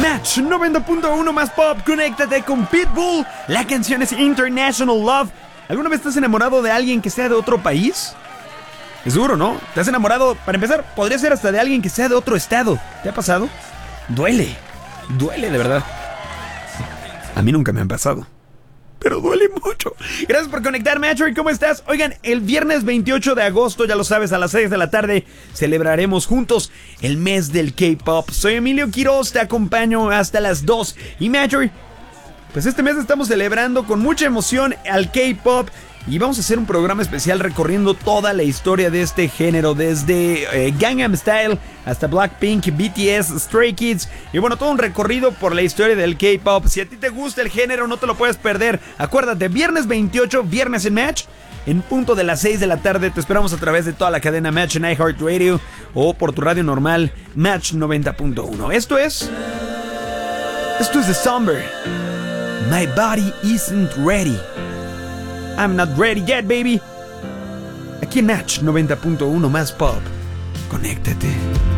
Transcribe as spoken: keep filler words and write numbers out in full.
Match noventa punto uno más pop, conéctate con Pitbull. La canción es International Love. ¿Alguna vez te has enamorado de alguien que sea de otro país? Es duro, ¿no? ¿Te has enamorado? Para empezar, podría ser hasta de alguien que sea de otro estado. ¿Te ha pasado? Duele, duele de verdad. A mí nunca me han pasado, pero duele mucho. Gracias por conectar, Matcher. ¿Cómo estás? Oigan, el viernes veintiocho de agosto, ya lo sabes, a las seis de la tarde celebraremos juntos el mes del K-Pop. Soy Emilio Quiroz, te acompaño hasta las dos. Y Matcher, pues este mes estamos celebrando con mucha emoción al K-Pop. Y vamos a hacer un programa especial recorriendo toda la historia de este género, desde eh, Gangnam Style hasta Blackpink, B T S, Stray Kids, y bueno, todo un recorrido por la historia del K-Pop. Si a ti te gusta el género, no te lo puedes perder. Acuérdate, viernes veintiocho, viernes en Match, en punto de las seis de la tarde. Te esperamos a través de toda la cadena Match en iHeartRadio o por tu radio normal, Match noventa punto uno. Esto es... Esto es The Somber. My body isn't ready. I'm not ready yet, baby. Aquí en Match noventa punto uno más pop. Conéctate.